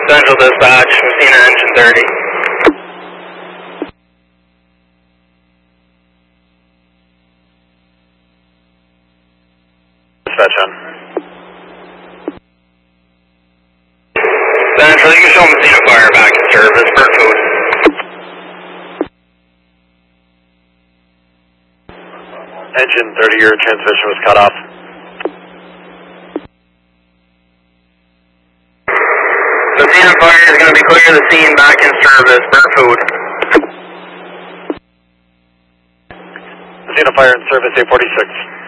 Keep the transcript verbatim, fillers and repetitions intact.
Central Dispatch, Messina engine thirty. Dispatch on. Central, you can show Messina Fire back in service, bird food. Engine thirty, your transmission was cut off. Messina Fire is going to be clear the scene, back in service, bird food. Messina Fire in service, eight forty-six.